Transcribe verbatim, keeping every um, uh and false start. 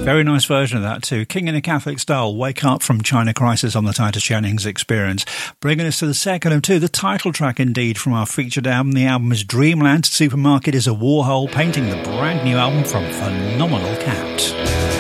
Very nice version of that too. King in a Catholic Style, Wake Up from China Crisis on the Titus Jennings Experience. Bringing us to the second of two, the title track indeed from our featured album. The album is Dreamland. Supermarket is a Warhol painting the brand new album from Phenomenal Cat.